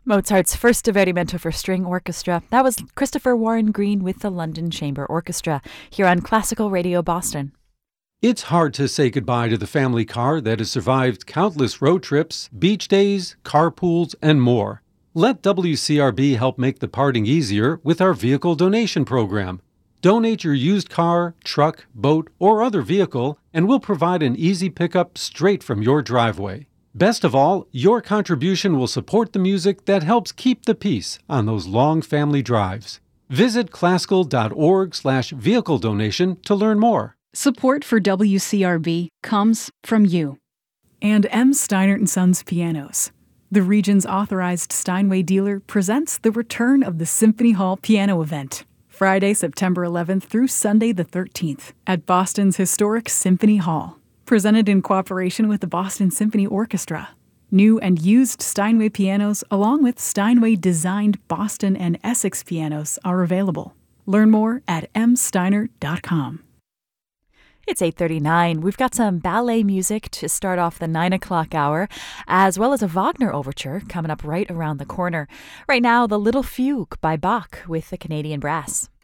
Mozart's first Divertimento for String Orchestra. That was Christopher Warren Green with the London Chamber Orchestra, here on Classical Radio Boston. It's hard to say goodbye to the family car that has survived countless road trips, beach days, carpools, and more. Let WCRB help make the parting easier with our vehicle donation program. Donate your used car, truck, boat, or other vehicle, and we'll provide an easy pickup straight from your driveway. Best of all, your contribution will support the music that helps keep the peace on those long family drives. Visit classical.org/vehicle donation to learn more. Support for WCRB comes from you. And M. Steinert & Sons Pianos. The region's authorized Steinway dealer presents the return of the Symphony Hall Piano Event, Friday, September 11th through Sunday the 13th at Boston's historic Symphony Hall. Presented in cooperation with the Boston Symphony Orchestra. New and used Steinway pianos, along with Steinway-designed Boston and Essex pianos, are available. Learn more at msteiner.com. It's 8:39. We've got some ballet music to start off the 9 o'clock hour, as well as a Wagner overture coming up right around the corner. Right now, The Little Fugue by Bach with the Canadian Brass.